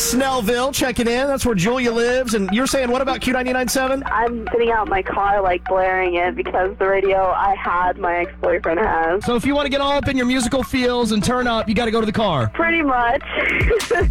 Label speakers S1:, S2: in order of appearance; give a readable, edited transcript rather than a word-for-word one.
S1: Snellville checking in. That's where Julia lives. And you're saying, what about Q99.7?
S2: I'm sitting out in my car, blaring it because the radio I had, my ex-boyfriend has.
S1: So if you want to get all up in your musical feels and turn up, you got to go to the car.
S2: Pretty much.